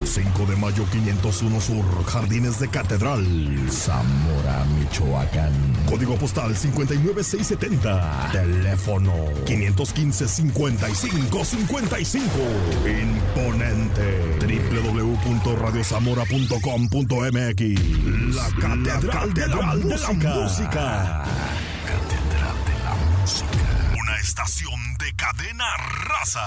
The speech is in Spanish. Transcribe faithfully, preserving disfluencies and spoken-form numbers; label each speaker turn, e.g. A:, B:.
A: cinco de mayo quinientos uno Sur, Jardines de Catedral, Zamora, Michoacán. Código postal cincuenta y nueve seiscientos setenta. Teléfono quinientos quince, cincuenta y cinco cincuenta y cinco. Imponente. doble u doble u doble u punto radio zamora punto com punto m x. La Catedral de la Música. Catedral de la Música. Una estación de Cadena Raza.